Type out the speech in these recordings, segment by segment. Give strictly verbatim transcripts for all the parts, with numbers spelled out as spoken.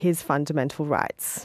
his fundamental rights.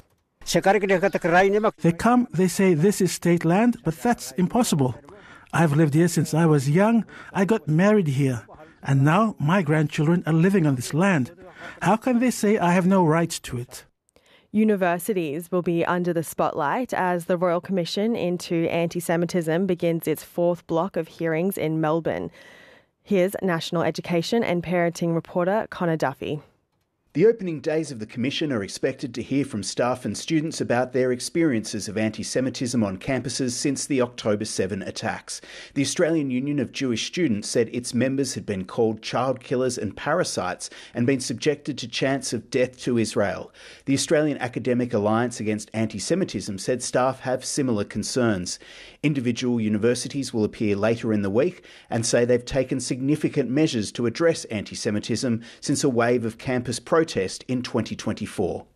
They come, they say this is state land, but that's impossible. I've lived here since I was young. I got married here. And now my grandchildren are living on this land. How can they say I have no rights to it? Universities will be under the spotlight as the Royal Commission into Anti-Semitism begins its fourth block of hearings in Melbourne. Here's National Education and Parenting reporter Connor Duffy. The opening days of the Commission are expected to hear from staff and students about their experiences of anti-Semitism on campuses since the October seventh attacks. The Australian Union of Jewish Students said its members had been called child killers and parasites and been subjected to chants of death to Israel. The Australian Academic Alliance Against Anti-Semitism said staff have similar concerns. Individual universities will appear later in the week and say they've taken significant measures to address anti-Semitism since a wave of campus protests in twenty twenty-four.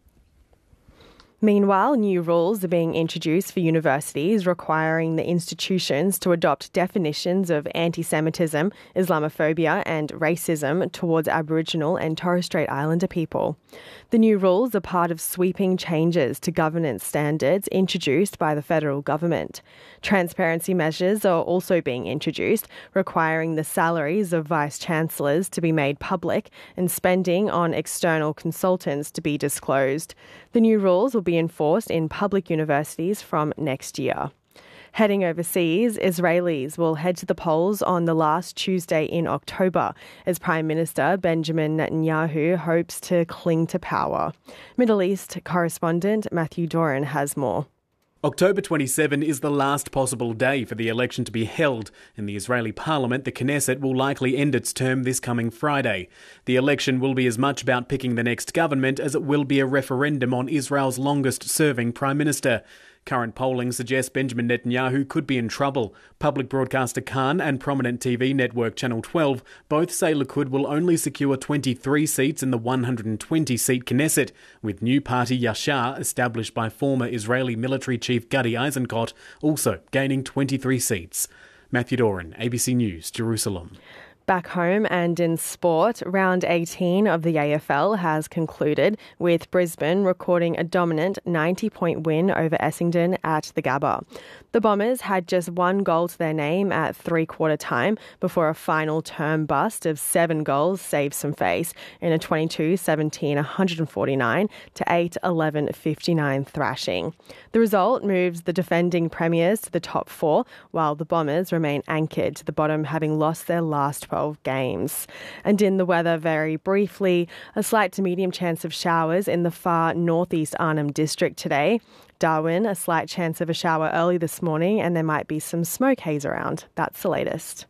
Meanwhile, new rules are being introduced for universities requiring the institutions to adopt definitions of anti-Semitism, Islamophobia and racism towards Aboriginal and Torres Strait Islander people. The new rules are part of sweeping changes to governance standards introduced by the federal government. Transparency measures are also being introduced, requiring the salaries of vice-chancellors to be made public and spending on external consultants to be disclosed. The new rules will be enforced in public universities from next year. Heading overseas, Israelis will head to the polls on the last Tuesday in October as Prime Minister Benjamin Netanyahu hopes to cling to power. Middle East correspondent Matthew Doran has more. October twenty-seventh is the last possible day for the election to be held. In the Israeli parliament, the Knesset will likely end its term this coming Friday. The election will be as much about picking the next government as it will be a referendum on Israel's longest-serving prime minister. Current polling suggests Benjamin Netanyahu could be in trouble. Public broadcaster Khan and prominent T V network Channel twelve both say Likud will only secure twenty-three seats in the one hundred twenty seat Knesset, with new party Yashar, established by former Israeli military chief Gadi Eisenkot, also gaining twenty-three seats. Matthew Doran, A B C News, Jerusalem. Back home and in sport, round eighteen of the A F L has concluded, with Brisbane recording a dominant ninety-point win over Essendon at the Gabba. The Bombers had just one goal to their name at three-quarter time before a final term bust of seven goals saved some face in a twenty-two seventeen one forty-nine to eight eleven fifty-nine thrashing. The result moves the defending premiers to the top four, while the Bombers remain anchored to the bottom, having lost their last twelve games. And in the weather, very briefly, a slight to medium chance of showers in the far northeast Arnhem District today. Darwin, a slight chance of a shower early this morning, and there might be some smoke haze around. That's the latest.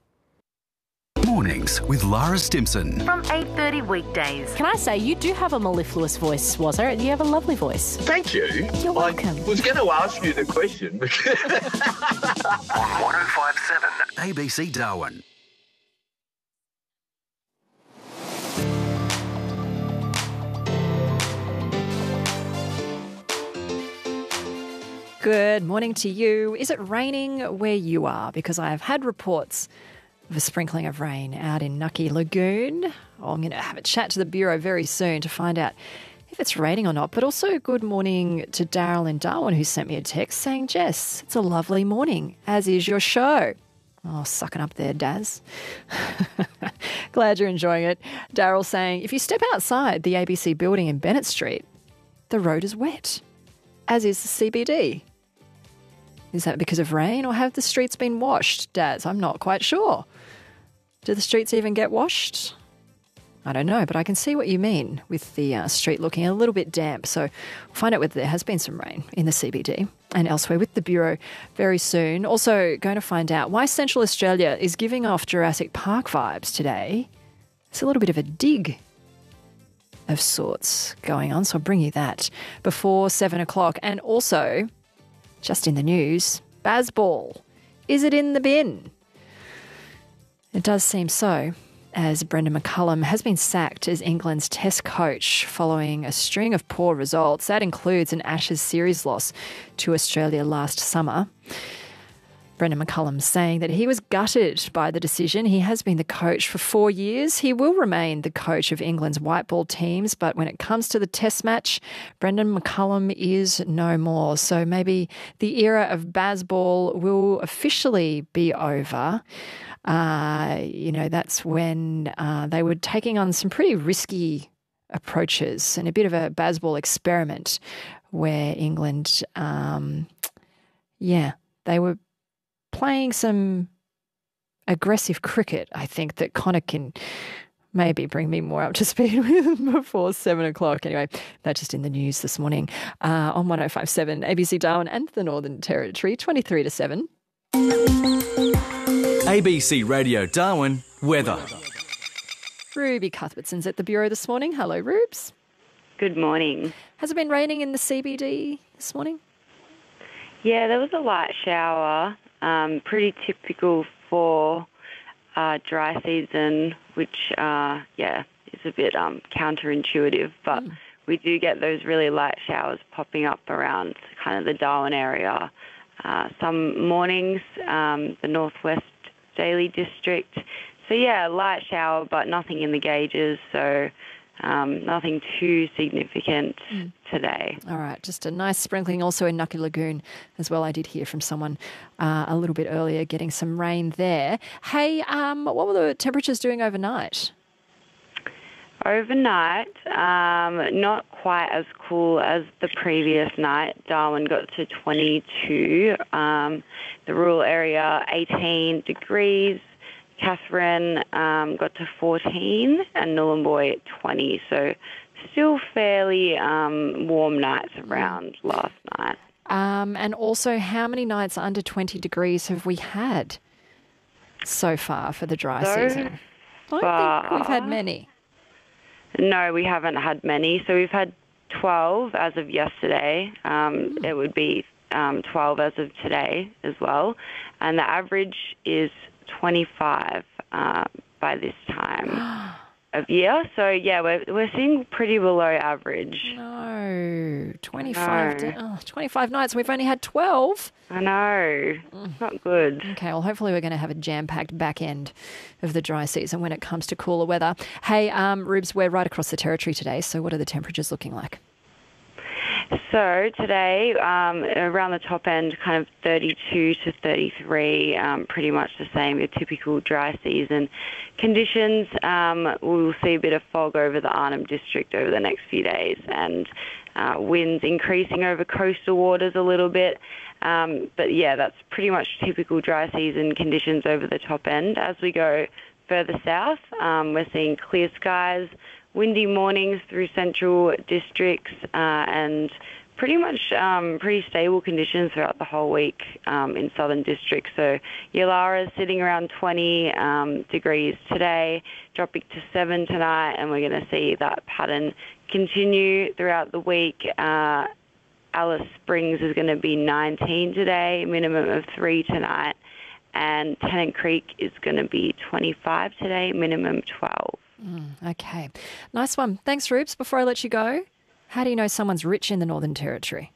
Mornings with Lara Stimson. From eight thirty weekdays. Can I say, you do have a mellifluous voice, Wazza. You have a lovely voice. Thank you. You're welcome. I was going to ask you the question. one oh five point seven A B C Darwin. Good morning to you. Is it raining where you are? Because I have had reports of a sprinkling of rain out in Nucky Lagoon. Oh, I'm going to have a chat to the Bureau very soon to find out if it's raining or not. But also good morning to Daryl in Darwin, who sent me a text saying, Jess, it's a lovely morning, as is your show. Oh, sucking up there, Daz. Glad you're enjoying it. Daryl saying, if you step outside the A B C building in Bennett Street, the road is wet, as is the C B D. Is that because of rain, or have the streets been washed, Daz? I'm not quite sure. Do the streets even get washed? I don't know, but I can see what you mean with the uh, street looking a little bit damp. So we'll find out whether there has been some rain in the C B D and elsewhere with the Bureau very soon. Also going to find out why Central Australia is giving off Jurassic Park vibes today. It's a little bit of a dig of sorts going on, so I'll bring you that before seven o'clock. And also, just in the news, Bazball. Is it in the bin? It does seem so, as Brendan McCullum has been sacked as England's Test coach following a string of poor results. That includes an Ashes series loss to Australia last summer. Brendan McCullum saying that he was gutted by the decision. He has been the coach for four years. He will remain the coach of England's white ball teams, but when it comes to the Test match, Brendan McCullum is no more. So maybe the era of Bazball will officially be over. Uh, you know, that's when uh, they were taking on some pretty risky approaches and a bit of a Bazball experiment where England, um, yeah, they were playing some aggressive cricket, I think, that Connor can maybe bring me more up to speed with before seven o'clock. Anyway, that's just in the news this morning uh, on one oh five seven A B C Darwin and the Northern Territory, twenty-three to seven. A B C Radio Darwin weather. Ruby Cuthbertson's at the Bureau this morning. Hello, Rubes. Good morning. Has it been raining in the C B D this morning? Yeah, there was a light shower, um, pretty typical for uh, dry season, which, uh, yeah, is a bit um, counterintuitive, but mm. we do get those really light showers popping up around kind of the Darwin area. Uh, some mornings, um, the Northwest Daly District. So, yeah, light shower, but nothing in the gauges, so um, nothing too significant mm. today. All right, just a nice sprinkling also in Nucky Lagoon as well. I did hear from someone uh, a little bit earlier getting some rain there. Hey, um, what were the temperatures doing overnight? Overnight, um, not quite as cool as the previous night. Darwin got to twenty-two. Um, the rural area, eighteen degrees. Catherine um, got to fourteen and Nhulunbuy at twenty. So still fairly um, warm nights around last night. Um, and also, how many nights under twenty degrees have we had so far for the dry so season? I don't far, think we've had many. No, we haven't had many. So we've had twelve as of yesterday. Um, mm. It would be um, twelve as of today as well. And the average is twenty-five uh, by this time of year. So, yeah, we're we're seeing pretty below average. No, twenty-five, no. Oh, twenty-five nights. We've only had twelve. I know. Mm. Not good. Okay, well, hopefully we're going to have a jam-packed back end of the dry season when it comes to cooler weather. Hey, um, Rubes, we're right across the territory today, so what are the temperatures looking like? So today, um, around the top end, kind of thirty-two to thirty-three, um, pretty much the same, your typical dry season conditions. Um, we'll see a bit of fog over the Arnhem District over the next few days, and uh, winds increasing over coastal waters a little bit. Um, but yeah, that's pretty much typical dry season conditions over the top end. As we go further south, um, we're seeing clear skies, windy mornings through central districts, uh, and pretty much um, pretty stable conditions throughout the whole week um, in southern districts. So Yulara is sitting around twenty um, degrees today, dropping to seven tonight, and we're going to see that pattern continue throughout the week. Uh, Alice Springs is going to be nineteen today, minimum of three tonight, and Tennant Creek is going to be twenty-five today, minimum twelve. Mm, okay. Nice one. Thanks, Rubes. Before I let you go, how do you know someone's rich in the Northern Territory?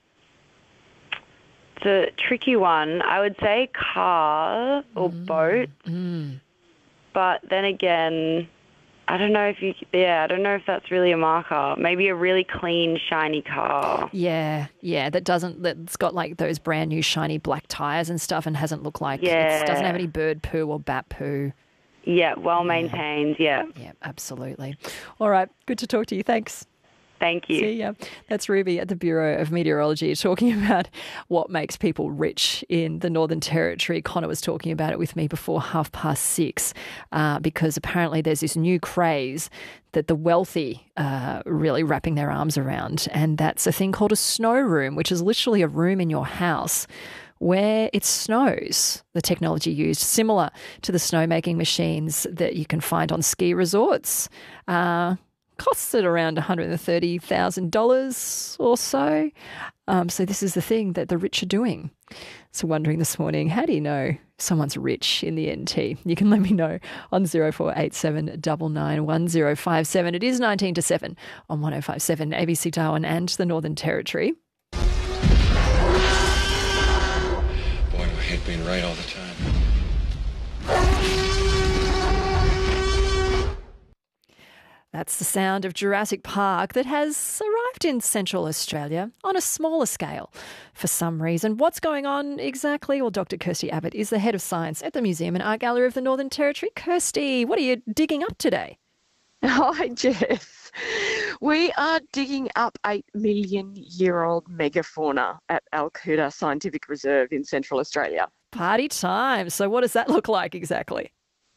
It's a tricky one. I would say car or mm, boat. Mm. But then again, I don't know if you, yeah, I don't know if that's really a marker. Maybe a really clean, shiny car. Yeah, yeah, that doesn't, that's got like those brand new shiny black tyres and stuff and hasn't looked like, yeah. it doesn't have any bird poo or bat poo. Yeah, well maintained, yeah. Yeah, absolutely. All right, good to talk to you. Thanks. Thank you. See ya. That's Ruby at the Bureau of Meteorology talking about what makes people rich in the Northern Territory. Connor was talking about it with me before half past six uh, because apparently there's this new craze that the wealthy are really wrapping their arms around, and that's a thing called a snow room, which is literally a room in your house where it snows. The technology used similar to the snowmaking machines that you can find on ski resorts. Uh, costs at around one hundred thirty thousand dollars or so. Um, so this is the thing that the rich are doing. So wondering this morning, how do you know someone's rich in the N T? You can let me know on zero four eight seven nine nine one zero five seven. It is nineteen to seven on one oh five seven A B C Darwin and the Northern Territory. hate being right all the time. That's the sound of Jurassic Park that has arrived in Central Australia on a smaller scale for some reason. What's going on exactly? Well, Doctor Kirsty Abbott is the head of science at the Museum and Art Gallery of the Northern Territory. Kirsty, what are you digging up today? Hi, Jess. We are digging up eight million year old megafauna at Alcoota Scientific Reserve in Central Australia. Party time. So what does that look like exactly?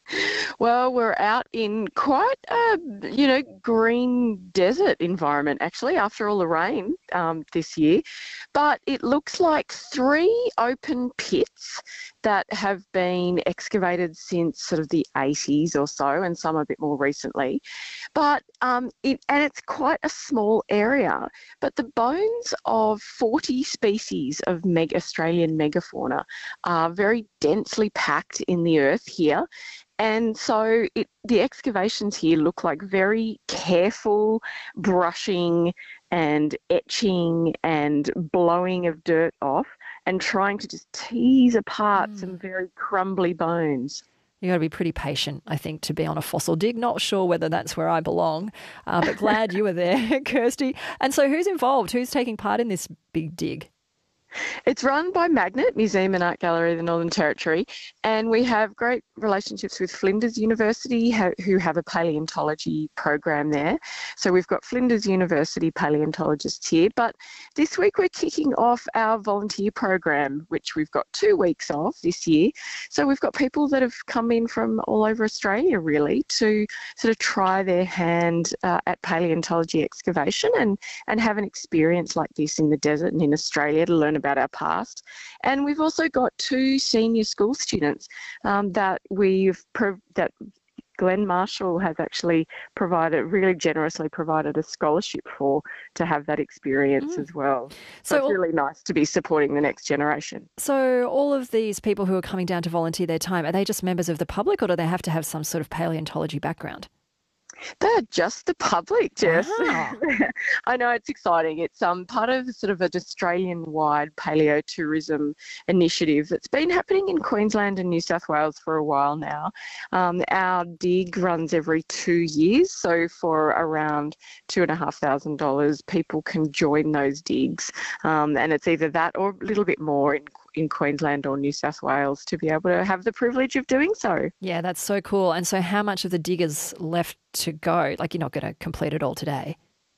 Well, we're out in quite a, you know, green desert environment, actually, after all the rain um, this year. But it looks like three open pits that have been excavated since sort of the eighties or so, and some a bit more recently. But um, it, and it's quite a small area. But the bones of forty species of meg- Australian megafauna are very densely packed in the earth here. And so it, the excavations here look like very careful brushing and etching and blowing of dirt off and trying to just tease apart mm. some very crumbly bones. You've got to be pretty patient, I think, to be on a fossil dig. Not sure whether that's where I belong, uh, but glad you were there, Kirsty. And so who's involved? Who's taking part in this big dig? It's run by Magnet, Museum and Art Gallery of the Northern Territory, and we have great relationships with Flinders University, who have a paleontology program there. So we've got Flinders University paleontologists here, but this week we're kicking off our volunteer program, which we've got two weeks of this year. So we've got people that have come in from all over Australia, really, to sort of try their hand uh, at paleontology excavation and, and have an experience like this in the desert and in Australia to learn about our past. And we've also got two senior school students um, that we've pro- that Glenn Marshall has actually provided, really generously provided a scholarship for to have that experience mm. as well. So, so it's really nice to be supporting the next generation. So all of these people who are coming down to volunteer their time, are they just members of the public, or do they have to have some sort of paleontology background? They're just the public, Jess. Ah. I know, it's exciting. It's um part of sort of an Australian-wide paleo tourism initiative that's been happening in Queensland and New South Wales for a while now. Um, our dig runs every two years, so for around two and a half thousand dollars, people can join those digs, um, and it's either that or a little bit more in in Queensland or New South Wales to be able to have the privilege of doing so. Yeah, that's so cool. And so how much of the dig is left to go? Like, you're not going to complete it all today?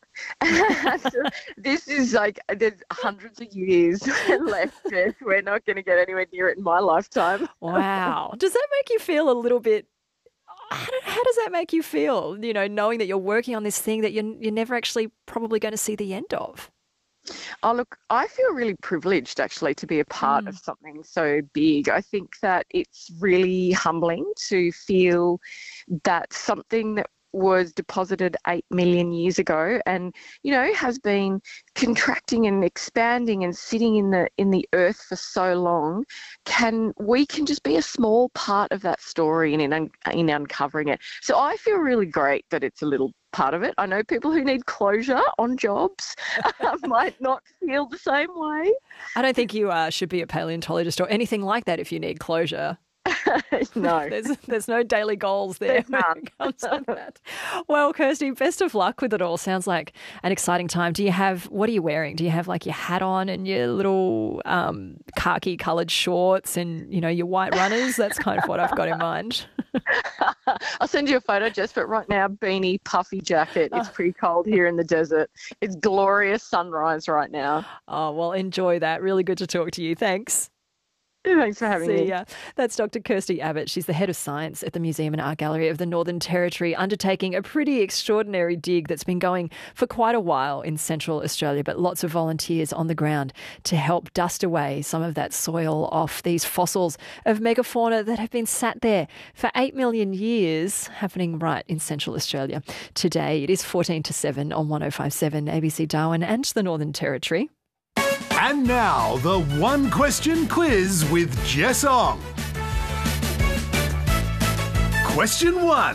This is like, there's hundreds of years left, Jess. We're not going to get anywhere near it in my lifetime. Wow. Does that make you feel a little bit, I don't know, how does that make you feel, you know, knowing that you're working on this thing that you're, you're never actually probably going to see the end of? Oh, look, I feel really privileged actually to be a part mm. of something so big. I think that it's really humbling to feel that something that was deposited eight million years ago and, you know, has been contracting and expanding and sitting in the in the earth for so long, can we can just be a small part of that story in, in, in uncovering it. So I feel really great that it's a little part of it. I know people who need closure on jobs might not feel the same way. I don't think you uh, should be a paleontologist or anything like that if you need closure. No. there's there's no daily goals there when it comes to that. Well, Kirsty, best of luck with it all. Sounds like an exciting time. Do you have, what are you wearing? Do you have like your hat on and your little um, khaki coloured shorts and, you know, your white runners? That's kind of what I've got in mind. I'll send you a photo, Jess, but right now, beanie, puffy jacket. It's pretty cold here in the desert. It's glorious sunrise right now. Oh, well, enjoy that. Really good to talk to you. Thanks. Thanks for having See me. ya. That's Doctor Kirsty Abbott. She's the head of science at the Museum and Art Gallery of the Northern Territory, undertaking a pretty extraordinary dig that's been going for quite a while in Central Australia, but lots of volunteers on the ground to help dust away some of that soil off these fossils of megafauna that have been sat there for eight million years, happening right in Central Australia. Today, it is fourteen to seven on one oh five point seven A B C Darwin and the Northern Territory. And now, the one question quiz with Jess Ong. Question one.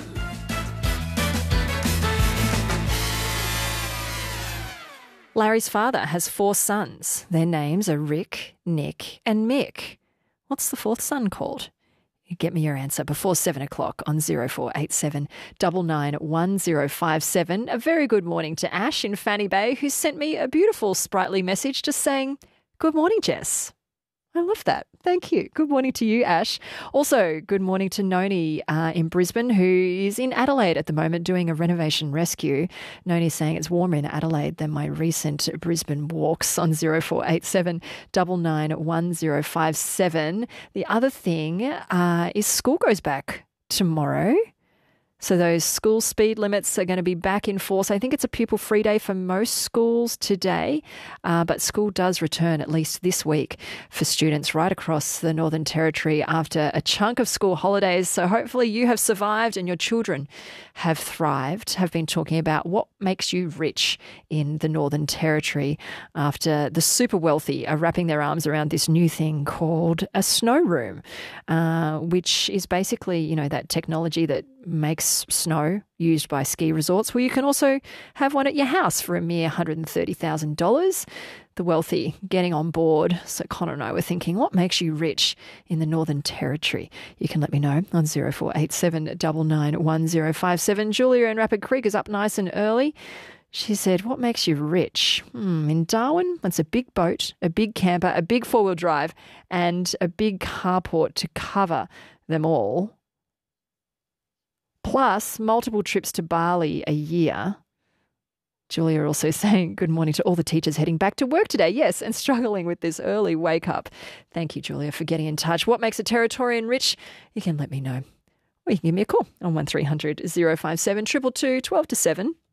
Larry's father has four sons. Their names are Rick, Nick and Mick. What's the fourth son called? Get me your answer before seven o'clock on zero four eight seven nine nine one zero five seven. A very good morning to Ash in Fanny Bay, who sent me a beautiful sprightly message just saying, "Good morning, Jess." I love that. Thank you. Good morning to you, Ash. Also, good morning to Noni uh, in Brisbane, who is in Adelaide at the moment doing a renovation rescue. Noni's saying it's warmer in Adelaide than my recent Brisbane walks on zero four eight seven nine nine one zero five seven. The other thing uh, is school goes back tomorrow. So those school speed limits are going to be back in force. I think it's a pupil-free day for most schools today, uh, but school does return at least this week for students right across the Northern Territory after a chunk of school holidays. So hopefully you have survived and your children have thrived. Have been talking about what makes you rich in the Northern Territory after the super wealthy are wrapping their arms around this new thing called a snow room, uh, which is basically, you know, that technology that makes snow used by ski resorts. Well, you can also have one at your house for a mere one hundred thirty thousand dollars. The wealthy getting on board. So Connor and I were thinking, what makes you rich in the Northern Territory? You can let me know on zero four eight seven nine nine one zero five seven. Julia in Rapid Creek is up nice and early. She said, what makes you rich? Hmm, in Darwin, it's a big boat, a big camper, a big four-wheel drive, and a big carport to cover them all. Plus multiple trips to Bali a year. Julia also saying good morning to all the teachers heading back to work today. Yes, and struggling with this early wake up. Thank you, Julia, for getting in touch. What makes a Territorian rich? You can let me know. Or you can give me a call on one three hundred zero five seven two two two, twelve to seven.